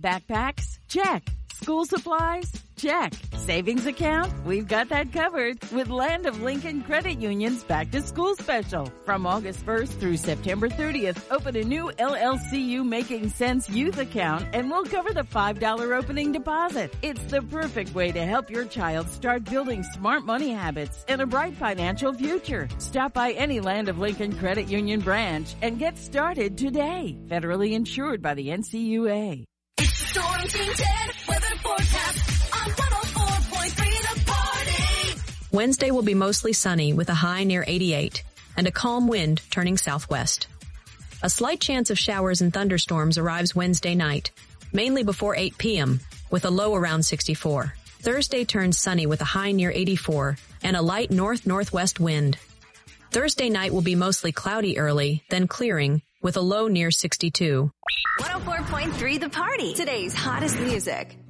Backpacks? Check. School supplies? Check. Savings account? We've got that covered with Land of Lincoln Credit Union's Back to School Special. From August 1st through September 30th, open a new LLCU Making Sense Youth account and we'll cover the $5 opening deposit. It's the perfect way to help your child start building smart money habits and a bright financial future. Stop by any Land of Lincoln Credit Union branch and get started today. Federally insured by the NCUA. Storm Team 10 weather forecast on 104.3 The Party. Wednesday will be mostly sunny with a high near 88 and a calm wind turning southwest. A slight chance of showers and thunderstorms arrives Wednesday night, mainly before 8 p.m., with a low around 64. Thursday turns sunny with a high near 84 and a light north-northwest wind. Thursday night will be mostly cloudy early, then clearing, with a low near 62. 104.3 The Party. Today's hottest music.